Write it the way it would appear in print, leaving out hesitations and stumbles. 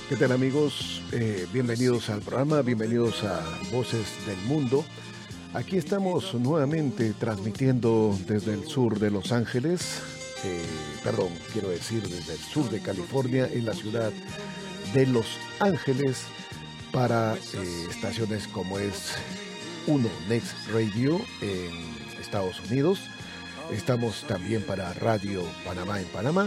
¿Qué tal amigos? Bienvenidos al programa, bienvenidos a Voces del Mundo. Aquí estamos nuevamente transmitiendo desde el sur de Los Ángeles, quiero decir desde el sur de California, en la ciudad de Los Ángeles, para estaciones como es Uno Next Radio en Estados Unidos. Estamos también para Radio Panamá en Panamá